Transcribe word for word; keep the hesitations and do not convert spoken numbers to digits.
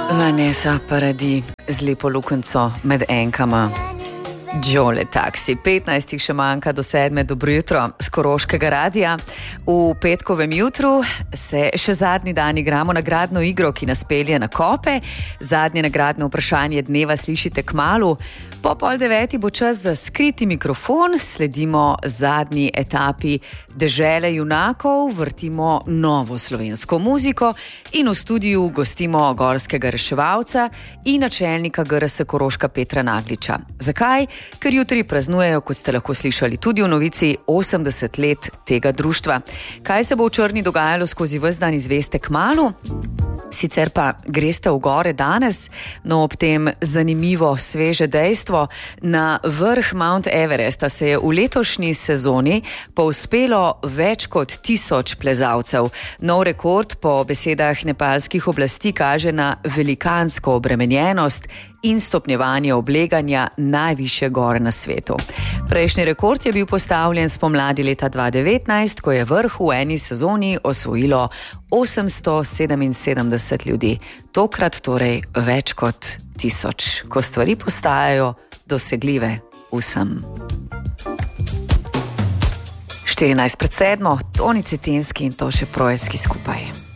Vanessa Paradis z lepo lukenco med enkama. Jolly Taxi, petnajst še manjka do sedme, dobro jutro z Koroškega radia. V petkovem jutru se še zadnji dan igramo nagradno igro, ki nas pelje na kope. Zadnje nagradno vprašanje dneva slišite kmalu. Po pol deveti bo čas za skriti mikrofon, sledimo zadnji etapi Dežele junakov, vrtimo novo slovensko muziko in v studiu gostimo gorskega reševalca in načelnika G R S Koroška Petra Nagliča. Zakaj? Ker jutri praznujejo, kot ste lahko slišali tudi v novici, osemdeset let tega društva. Kaj se bo v Črni dogajalo skozi ves dan, izveste kmalu? Sicer pa greste v gore danes, no ob tem zanimivo sveže dejstvo. Na vrh Mount Everesta se je v letošnji sezoni povzpelo več kot tisoč plezalcev. Nov rekord po besedah nepalskih oblasti kaže na velikansko obremenjenost in stopnjevanje obleganja najvišje gore na svetu. Prejšnji rekord je bil postavljen spomladi leta dva tisoč devetnajst, ko je vrh v eni sezoni osvojilo osemsto sedeminsedemdeset ljudi. Tokrat torej več kot tisoč, ko stvari postajajo dosegljive vsem. štirinajst pred sedmo, Toni Cetinski in Toše Projski skupaj.